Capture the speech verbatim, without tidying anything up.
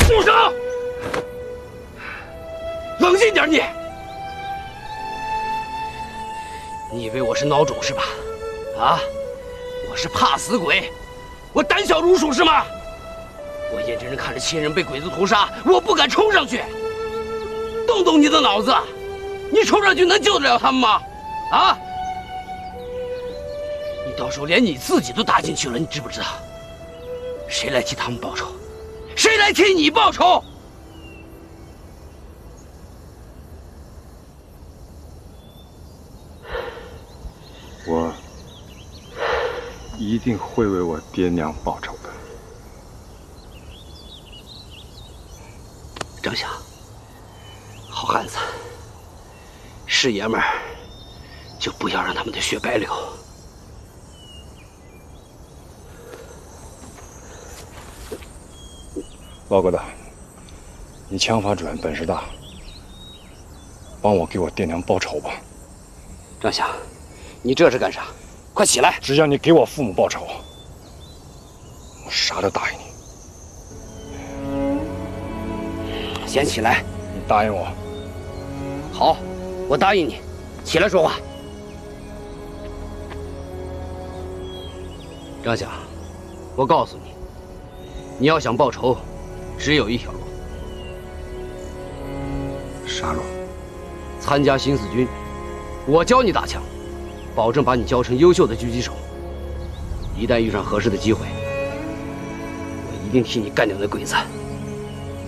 住手！冷静点你！你以为我是孬种是吧？啊！我是怕死鬼，我胆小如鼠是吗？我眼睁睁看着亲人被鬼子屠杀，我不敢冲上去。动动你的脑子，你冲上去能救得了他们吗？啊！你到时候连你自己都搭进去了，你知不知道？谁来替他们报仇？谁来替你报仇？ 我一定会为我爹娘报仇的。 张翔，好汉子，是爷们儿，就不要让他们的血白流。 老疙瘩，你枪法准，本事大，帮我给我爹娘报仇吧。 张翔，你这是干啥？快起来！ 只要你给我父母报仇，我啥都答应你。 先起来！ 你答应我？ 好，我答应你。起来说话。张翔，我告诉你，你要想报仇，只有一条路。 啥路？ 参加新四军，我教你打枪，保证把你教成优秀的狙击手。一旦遇上合适的机会，我一定替你干掉那鬼子。